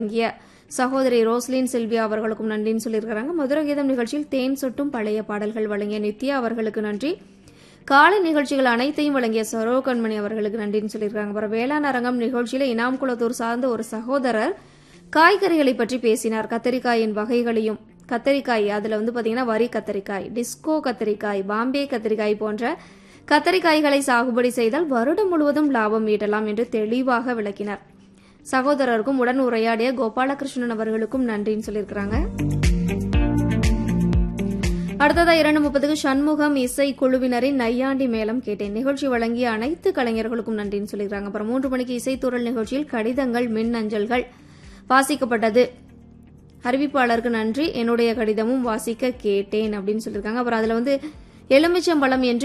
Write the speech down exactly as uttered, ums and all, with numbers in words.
இங்கிய சகோதரி Roslin Sylvia அவர்களுக்கும் நன்றின்னு சொல்லியிருக்கிறாங்க. மதுரை கீதம் நிகழ்ச்சியில் தேன் சொட்டும் பழைய பாடல்கள் வழங்கிய நித்யா அவர்களுக்கு நன்றி. காலை நிகழ்ச்சிகள் அனைத்தையும் வழங்கிய சரோ கண்மணி அவர்களுக்கு நன்றின்னு சொல்லியிருக்காங்க. அப்புறம் வேளாண் அரங்கம் நிகழ்ச்சியில இனாம் குளத்தூர் சார்ந்த ஒரு சகோதரர் காய்கறிகளை பற்றி பேசினார். கத்தரிக்காயின் வகைகளையும், கத்தரிக்காய் அதுல வந்து பாத்தீங்கன்னா வரி கத்தரிக்காய், டிஸ்கோ கத்தரிக்காய், பாம்பே கத்தரிக்காய் போன்ற கத்தரிக்காய்களை சாகுபடி செய்தால் வருடம் முழுவதும் லாபம் ஈட்டலாம் என்று தெளிவாக விளக்கினார். சகோதரருக்கும் உடன் உரையாடிய கோபாலகிருஷ்ணன் அவர்களுக்கும் நன்றின்னு சொல்லியிருக்கிறாங்க. அடுத்ததா இரண்டு முப்பதுக்கு சண்முகம் இசை குழுவினரின் நையாண்டி மேளம் கேட்டேன். நிகழ்ச்சி வழங்கிய அனைத்து கலைஞர்களுக்கும் நன்றின்னு சொல்லியிருக்காங்க. அப்புறம் மூன்று மணிக்கு இசைத்தூரல் நிகழ்ச்சியில் கடிதங்கள் மின் அஞ்சல்கள் வாசிக்கப்பட்டது. அறிவிப்பாளருக்கு நன்றி, என்னுடைய கடிதமும் வாசிக்க கேட்டேன் அப்படின்னு சொல்லியிருக்காங்க. அப்புறம் அதுல வந்து எலுமிச்சம்பழம் என்று